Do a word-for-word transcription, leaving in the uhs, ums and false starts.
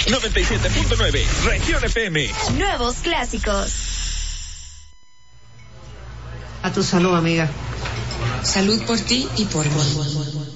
noventa y siete punto nueve, Región F M. Nuevos clásicos. A tu salud, amiga. Salud por ti y por mí.